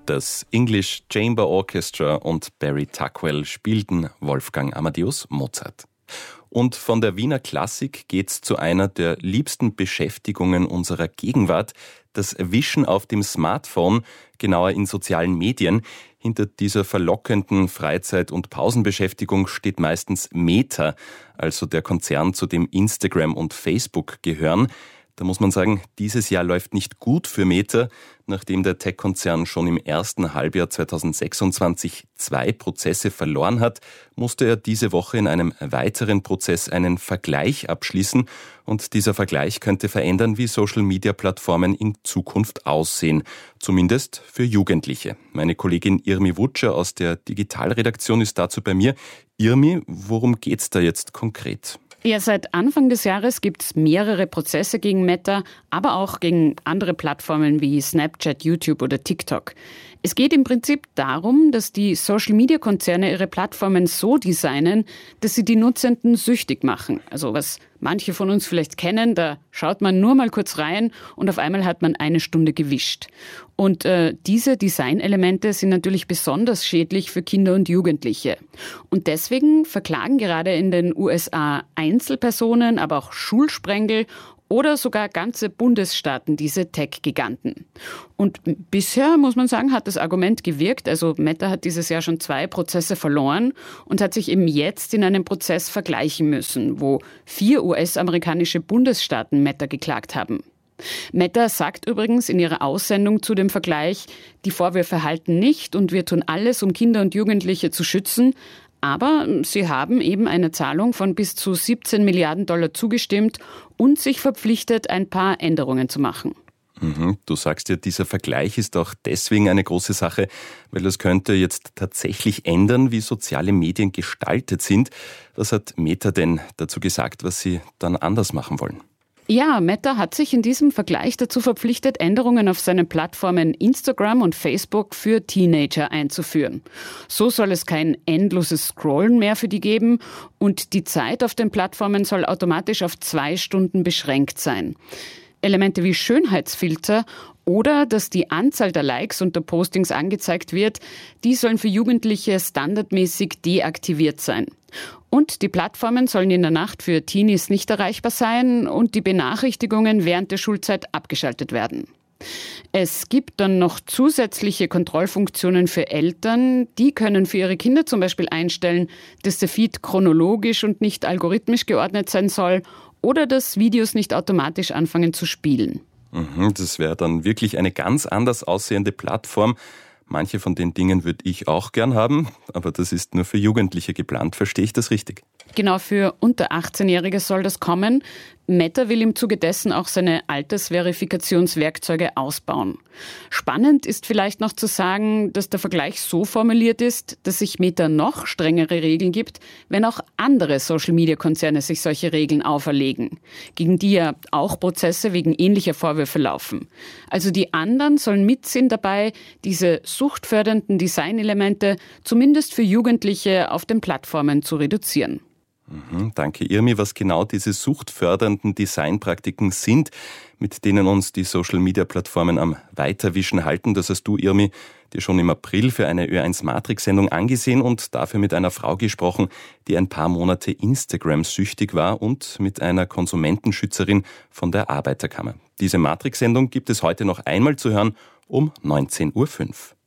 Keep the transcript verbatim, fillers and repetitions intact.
Das English Chamber Orchestra und Barry Tuckwell spielten Wolfgang Amadeus Mozart. Und von der Wiener Klassik geht's zu einer der liebsten Beschäftigungen unserer Gegenwart, das Wischen auf dem Smartphone, genauer in sozialen Medien. Hinter dieser verlockenden Freizeit- und Pausenbeschäftigung steht meistens Meta, also der Konzern, zu dem Instagram und Facebook gehören. Da muss man sagen, dieses Jahr läuft nicht gut für Meta. Nachdem der Tech-Konzern schon im ersten Halbjahr zweitausendsechsundzwanzig zwei Prozesse verloren hat, musste er diese Woche in einem weiteren Prozess einen Vergleich abschließen. Und dieser Vergleich könnte verändern, wie Social-Media-Plattformen in Zukunft aussehen. Zumindest für Jugendliche. Meine Kollegin Irmi Wutscher aus der Digitalredaktion ist dazu bei mir. Irmi, worum geht's da jetzt konkret? Ja, seit Anfang des Jahres gibt es mehrere Prozesse gegen Meta, aber auch gegen andere Plattformen wie Snapchat, YouTube oder TikTok. Es geht im Prinzip darum, dass die Social-Media-Konzerne ihre Plattformen so designen, dass sie die Nutzenden süchtig machen. Also was manche von uns vielleicht kennen, da schaut man nur mal kurz rein und auf einmal hat man eine Stunde gewischt. Und äh, diese Designelemente sind natürlich besonders schädlich für Kinder und Jugendliche. Und deswegen verklagen gerade in den U S A Einzelpersonen, aber auch Schulsprengel oder sogar ganze Bundesstaaten diese Tech-Giganten. Und bisher, muss man sagen, hat das Argument gewirkt. Also Meta hat dieses Jahr schon zwei Prozesse verloren und hat sich eben jetzt in einem Prozess vergleichen müssen, wo vier U S-amerikanische Bundesstaaten Meta geklagt haben. Meta sagt übrigens in ihrer Aussendung zu dem Vergleich, die Vorwürfe halten nicht und wir tun alles, um Kinder und Jugendliche zu schützen. Aber sie haben eben eine Zahlung von bis zu siebzehn Milliarden Dollar zugestimmt und sich verpflichtet, ein paar Änderungen zu machen. Mhm. Du sagst ja, dieser Vergleich ist auch deswegen eine große Sache, weil das könnte jetzt tatsächlich ändern, wie soziale Medien gestaltet sind. Was hat Meta denn dazu gesagt, was sie dann anders machen wollen? Ja, Meta hat sich in diesem Vergleich dazu verpflichtet, Änderungen auf seinen Plattformen Instagram und Facebook für Teenager einzuführen. So soll es kein endloses Scrollen mehr für die geben und die Zeit auf den Plattformen soll automatisch auf zwei Stunden beschränkt sein. Elemente wie Schönheitsfilter oder dass die Anzahl der Likes unter Postings angezeigt wird, die sollen für Jugendliche standardmäßig deaktiviert sein. Und die Plattformen sollen in der Nacht für Teenies nicht erreichbar sein und die Benachrichtigungen während der Schulzeit abgeschaltet werden. Es gibt dann noch zusätzliche Kontrollfunktionen für Eltern. Die können für ihre Kinder zum Beispiel einstellen, dass der Feed chronologisch und nicht algorithmisch geordnet sein soll oder dass Videos nicht automatisch anfangen zu spielen. Das wäre dann wirklich eine ganz anders aussehende Plattform. Manche von den Dingen würde ich auch gern haben, aber das ist nur für Jugendliche geplant. Verstehe ich das richtig? Genau, für unter achtzehnjährige soll das kommen. Meta will im Zuge dessen auch seine Altersverifikationswerkzeuge ausbauen. Spannend ist vielleicht noch zu sagen, dass der Vergleich so formuliert ist, dass sich Meta noch strengere Regeln gibt, wenn auch andere Social-Media-Konzerne sich solche Regeln auferlegen, gegen die ja auch Prozesse wegen ähnlicher Vorwürfe laufen. Also die anderen sollen mitsehen dabei, diese suchtfördernden Designelemente zumindest für Jugendliche auf den Plattformen zu reduzieren. Mhm, danke, Irmi. Was genau diese suchtfördernden Designpraktiken sind, mit denen uns die Social-Media-Plattformen am Weiterwischen halten, das hast du, Irmi, dir schon im April für eine Ö eins Matrix-Sendung angesehen und dafür mit einer Frau gesprochen, die ein paar Monate Instagram-süchtig war und mit einer Konsumentenschützerin von der Arbeiterkammer. Diese Matrix-Sendung gibt es heute noch einmal zu hören um neunzehn Uhr fünf.